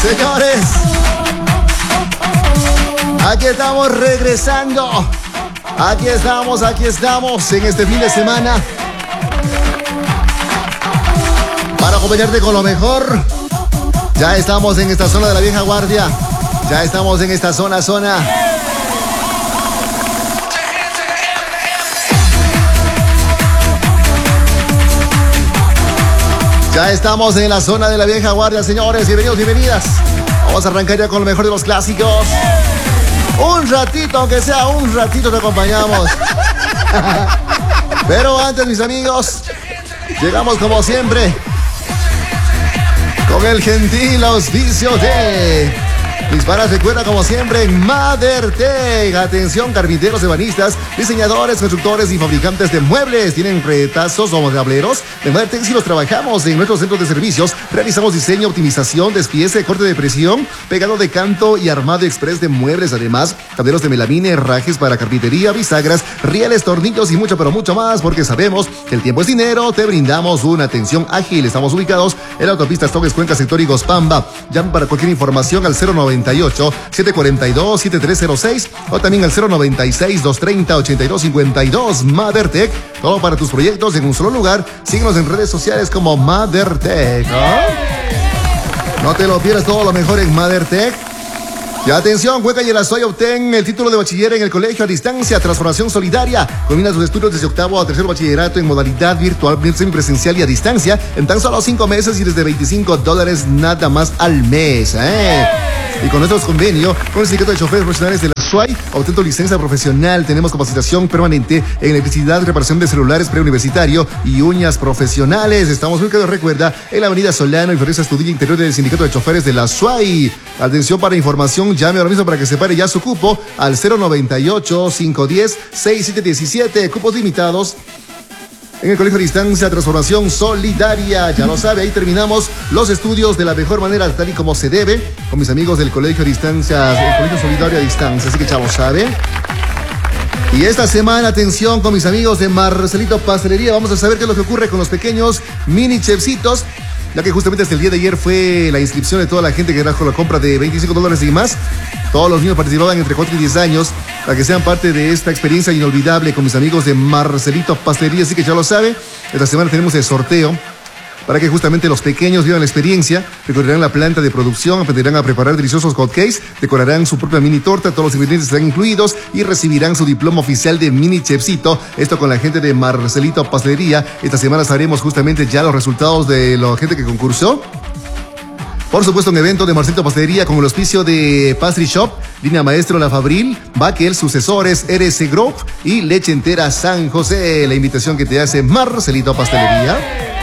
Señores, aquí estamos regresando. Aquí estamos en este fin de semana para acompañarte con lo mejor. Ya estamos en esta zona de la vieja guardia. Ya estamos en esta zona. Ya estamos en la zona de la vieja guardia, señores. Bienvenidos, bienvenidas. Vamos a arrancar ya con lo mejor de los clásicos. Un ratito, aunque sea un ratito, te acompañamos. Pero antes, mis amigos, llegamos como siempre con el gentil auspicio de mis panas. Recuerda, como siempre, en MotherTech. Atención, carpinteros, ebanistas, diseñadores, constructores y fabricantes de muebles. ¿Tienen retazos o tableros? En MotherTech sí los trabajamos en nuestros centros de servicios. Realizamos diseño, optimización, despiece, corte de presión, pegado de canto y armado express de muebles. Además, tableros de melamina, herrajes para carpintería, bisagras, rieles, tornillos y mucho, pero mucho más. Porque sabemos que el tiempo es dinero. Te brindamos una atención ágil. Estamos ubicados en la autopista Stoques Cuenca, sector Igospamba. Llama para cualquier información al 098-742-7306 o también al 096-230-8252. MotherTech, todo para tus proyectos en un solo lugar. Síguenos en redes sociales como MotherTech. No te lo pierdas, todo lo mejor en MotherTech. Y atención, Cuenca y el Azuay, obtén el título de bachiller en el colegio a distancia, Transformación Solidaria. Combina sus estudios desde octavo a tercer bachillerato en modalidad virtual, semipresencial y a distancia en tan solo 5 meses y desde $25 nada más al mes. Y con nuestro convenio con el Sindicato de Choferes Profesionales de la Azuay, obtén tu licencia profesional. Tenemos capacitación permanente en electricidad, reparación de celulares preuniversitario y uñas profesionales. Estamos ubicados, recuerda, en la avenida Solano y Floresta Estudilla Interior del Sindicato de Choferes de la Azuay. Atención, para información, llame ahora mismo para que separe ya su cupo al 098-510-6717. Cupos limitados en el Colegio a Distancia Transformación Solidaria. Ya lo sabe, ahí terminamos los estudios de la mejor manera, tal y como se debe, con mis amigos del Colegio a Distancia, el Colegio Solidario a Distancia. Así que ya lo sabe. Y esta semana, atención, con mis amigos de Marcelito Pastelería, vamos a saber qué es lo que ocurre con los pequeños mini chefcitos, ya que justamente hasta el día de ayer fue la inscripción de toda la gente que trajo la compra de $25 y más. Todos los niños participaban entre 4 y 10 años para que sean parte de esta experiencia inolvidable con mis amigos de Marcelito Pastelería. Así que ya lo sabe, esta semana tenemos el sorteo para que justamente los pequeños vivan la experiencia, recorrerán la planta de producción, aprenderán a preparar deliciosos hotcakes, decorarán su propia mini torta, todos los ingredientes estarán incluidos y recibirán su diploma oficial de mini chefcito. Esto con la gente de Marcelito Pastelería. Esta semana sabremos justamente ya los resultados de la gente que concursó. Por supuesto, un evento de Marcelito Pastelería con el auspicio de Pastry Shop, Línea Maestro La Fabril, Baquel, Sucesores, RS Group y Leche Entera San José. La invitación que te hace Marcelito Pastelería.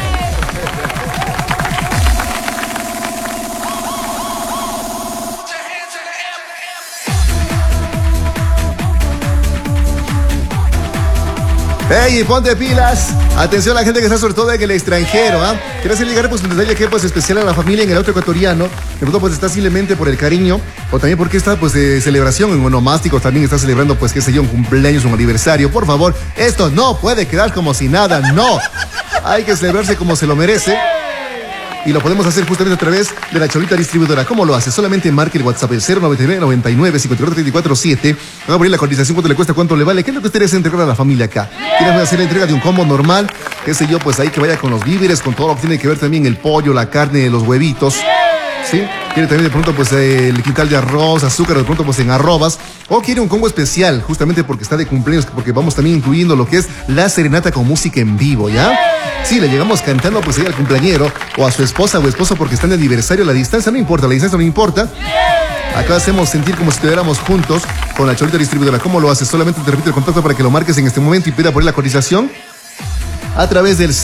¡Ey, ponte pilas! Atención a la gente que está sobre todo en el extranjero, Quiero hacer llegar pues un detalle que pues especial a la familia en el auto ecuatoriano. De pronto pues está simplemente por el cariño o también porque está pues de celebración en onomástico, también está celebrando pues qué sé yo, un cumpleaños, un aniversario. Por favor, esto no puede quedar como si nada, no. Hay que celebrarse como se lo merece. Y lo podemos hacer justamente a través de la Cholita Distribuidora. ¿Cómo lo hace? Solamente marque el WhatsApp, el 099-99-5434. Vamos a abrir la cotización, cuánto le cuesta, cuánto le vale. ¿Qué es lo que ustedes entregar a la familia acá? ¿Quieren hacer la entrega de un combo normal? Qué sé yo, pues ahí que vaya con los víveres, con todo lo que tiene que ver también el pollo, la carne, los huevitos. ¿Sí? Quiere también de pronto pues el quintal de arroz, azúcar, de pronto pues en arrobas. O quiere un combo especial, justamente porque está de cumpleaños, porque vamos también incluyendo lo que es la serenata con música en vivo, ¿ya? Sí, le llegamos cantando pues ahí al cumpleañero o a su esposa o esposo porque está en aniversario. La distancia no importa, la distancia no importa. Acá hacemos sentir como si estuviéramos juntos con la Cholita Distribuidora. ¿Cómo lo haces? Solamente te repito el contacto para que lo marques en este momento y pida por ahí la cotización a través del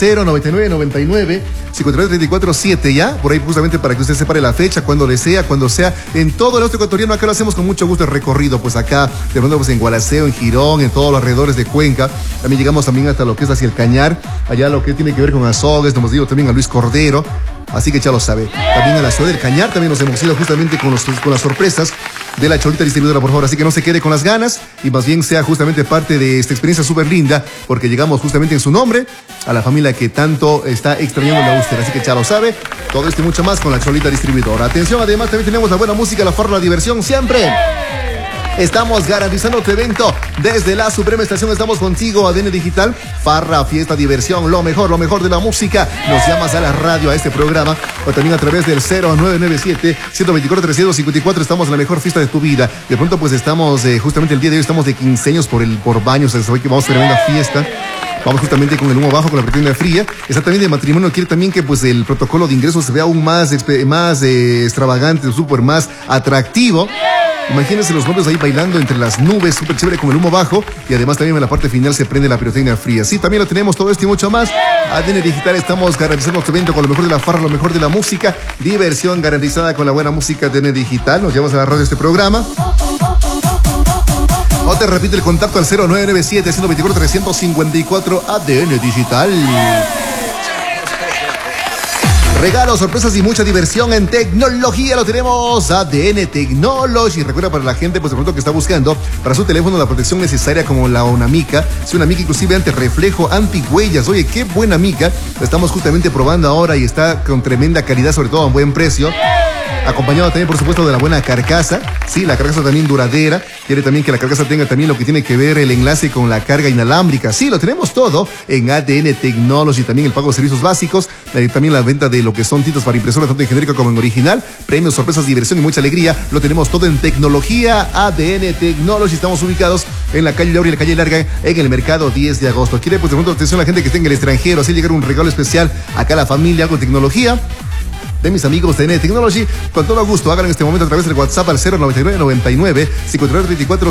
099-99-5334-7, ¿ya? Por ahí justamente para que usted separe la fecha, cuando sea, en todo el auto ecuatoriano. Acá lo hacemos con mucho gusto el recorrido, pues acá, de pronto pues en Gualaceo, en Girón, en todos los alrededores de Cuenca. También llegamos también hasta lo que es hacia el Cañar, allá lo que tiene que ver con Azogues, nos hemos ido también a Luis Cordero. Así que ya lo sabe. También a la ciudad del Cañar también nos hemos ido justamente con las sorpresas de la Cholita Distribuidora, por favor. Así que no se quede con las ganas y más bien sea justamente parte de esta experiencia súper linda, porque llegamos justamente en su nombre a la familia que tanto está extrañando a usted. Así que ya lo sabe, todo esto y mucho más con la Cholita Distribuidora. Atención, además también tenemos la buena música, la farra, la diversión siempre. Estamos garantizando tu evento desde la Suprema Estación. Estamos contigo, ADN Digital, farra, fiesta, diversión, lo mejor de la música. Nos llamas a la radio, a este programa, o también a través del 0997-124-354. Estamos en la mejor fiesta de tu vida. De pronto pues estamos, justamente el día de hoy estamos de 15 años por baños. Hoy que vamos a tener una fiesta. Vamos justamente con el humo bajo, con la proteína fría. Está también de matrimonio. Quiere también que pues el protocolo de ingreso se vea aún más extravagante, súper más atractivo. Imagínense los novios ahí bailando entre las nubes, súper chévere con el humo bajo. Y además también en la parte final se prende la pirotecnia fría. Sí, también lo tenemos, todo esto y mucho más. ADN Digital, estamos garantizando este evento con lo mejor de la farra, lo mejor de la música. Diversión garantizada con la buena música. ADN Digital, nos llevamos a la radio de este programa. O te repite el contacto al 0997-124-354 ADN Digital. Regalos, sorpresas y mucha diversión en tecnología lo tenemos. ADN Technology. Recuerda para la gente, pues de pronto que está buscando para su teléfono la protección necesaria como la Onamica. Es una mica inclusive antirreflejo, antihuellas. Oye, qué buena mica. La estamos justamente probando ahora y está con tremenda calidad, sobre todo a un buen precio. Acompañado también, por supuesto, de la buena carcasa. Sí, la carcasa también duradera. Quiere también que la carcasa tenga también lo que tiene que ver el enlace con la carga inalámbrica. Sí, lo tenemos todo en ADN Technology. También el pago de servicios básicos. También la venta de lo que son tintas para impresoras, tanto en genérico como en original. Premios, sorpresas, diversión y mucha alegría. Lo tenemos todo en tecnología. ADN Technology. Estamos ubicados en la calle Laura y la calle Larga, en el mercado 10 de agosto. Quiere, pues, de pronto, atención a la gente que esté en el extranjero. Así llegar un regalo especial acá a la familia, algo de tecnología. De mis amigos de ADN Technology, con todo gusto, hagan en este momento a través del WhatsApp al 099 99 53 34